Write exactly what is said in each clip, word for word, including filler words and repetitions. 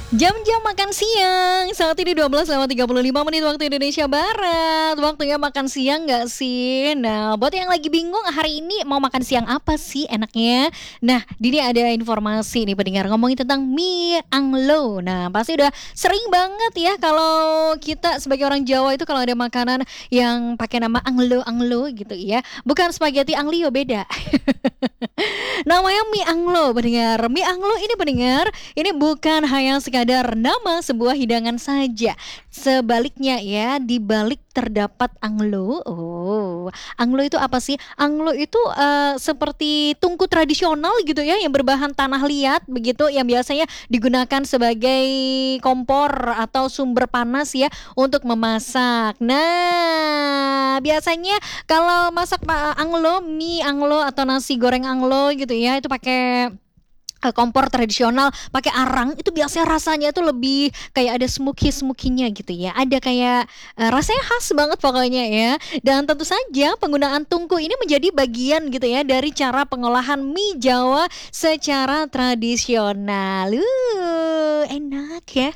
Jam-jam makan siang, saat ini dua belas lewat tiga puluh lima menit waktu Indonesia Barat. Waktunya makan siang nggak sih? Nah, buat yang lagi bingung hari ini mau makan siang apa sih enaknya? Nah, di sini ada informasi nih pendengar ngomongin tentang mie anglo. Nah, pasti udah sering banget ya kalau kita sebagai orang Jawa itu kalau ada makanan yang pakai nama anglo-anglo gitu ya. Bukan spaghetti anglio, beda. Namanya mie anglo, pendengar. Mie anglo ini pendengar, ini bukan hanya sekadar nama sebuah hidangan saja. Sebaliknya ya, di balik terdapat anglo. Oh, anglo itu apa sih? Anglo itu eh, seperti tungku tradisional gitu ya, yang berbahan tanah liat begitu, yang biasanya digunakan sebagai kompor atau sumber panas ya untuk memasak. Nah, biasanya kalau masak pa- anglo, mie anglo atau nasi goreng anglo gitu ya, itu pakai eh, kompor tradisional, pakai arang itu biasanya rasanya itu lebih kayak ada smoky-smokinya gitu ya. Ada kayak eh, rasanya khas banget pokoknya ya. Dan tentu saja penggunaan tungku ini menjadi bagian gitu ya dari cara pengolahan mie Jawa secara tradisional. Uh, enak ya.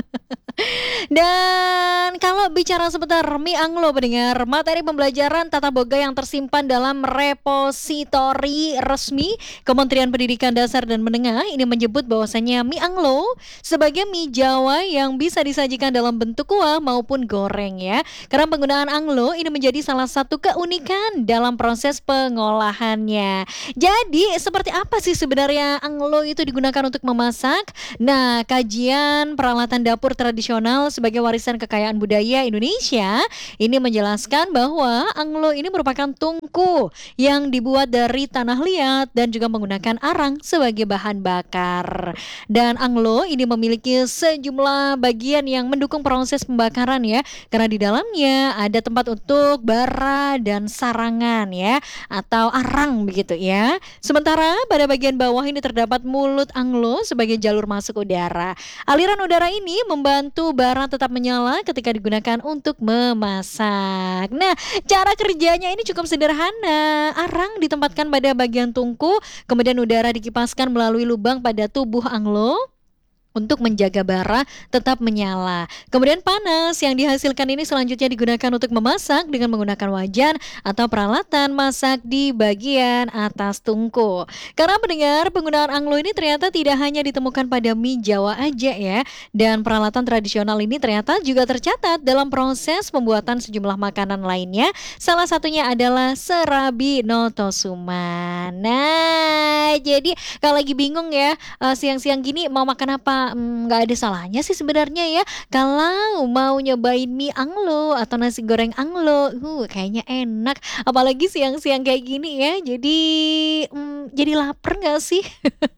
Dan kalau bicara seputar mie anglo pendengar, materi pembelajaran tata boga yang tersimpan dalam repositori resmi Kementerian Pendidikan Dasar dan Menengah ini menyebut bahwasanya mie anglo sebagai mie Jawa yang bisa disajikan dalam bentuk kuah maupun goreng ya. Karena penggunaan anglo ini menjadi salah satu keunikan dalam proses pengolahannya. Jadi seperti apa sih sebenarnya anglo itu digunakan untuk memasak? Nah, kajian peralatan dapur tradisional sebagai warisan kekayaan budaya Indonesia ini menjelaskan bahwa anglo ini merupakan tungku yang dibuat dari tanah liat dan juga menggunakan arang sebagai bahan bakar. Dan anglo ini memiliki sejumlah bagian yang mendukung proses pembakaran ya, karena di dalamnya ada tempat untuk bara dan sarangan ya, atau arang begitu ya. Sementara pada bagian bawah ini terdapat mulut anglo sebagai jalur masuk udara. Aliran udara ini membantu bara tetap menyala ketika digunakan untuk memasak. Nah, cara kerjanya ini cukup sederhana. Arang ditempatkan pada bagian tungku, kemudian udara dikipaskan melalui lubang pada tubuh anglo untuk menjaga bara tetap menyala. Kemudian panas yang dihasilkan ini selanjutnya digunakan untuk memasak dengan menggunakan wajan atau peralatan masak di bagian atas tungku. Karena pendengar, penggunaan anglo ini ternyata tidak hanya ditemukan pada mie Jawa aja ya. Dan peralatan tradisional ini ternyata juga tercatat dalam proses pembuatan sejumlah makanan lainnya. Salah satunya adalah serabi notosuma. Nah, jadi kalau lagi bingung ya, eh, siang-siang gini mau makan apa? Hmm, nggak ada salahnya sih sebenarnya ya kalau mau nyobain mie anglo atau nasi goreng anglo, uh kayaknya enak. Apalagi siang-siang kayak gini ya. Jadi hmm, jadi lapar nggak sih?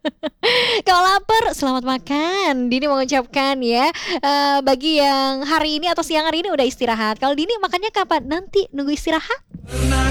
Kalau lapar, selamat makan. Dini mengucapkan ya, eh, bagi yang hari ini atau siang hari ini udah istirahat. Kalau Dini makannya kapan? Nanti nunggu istirahat.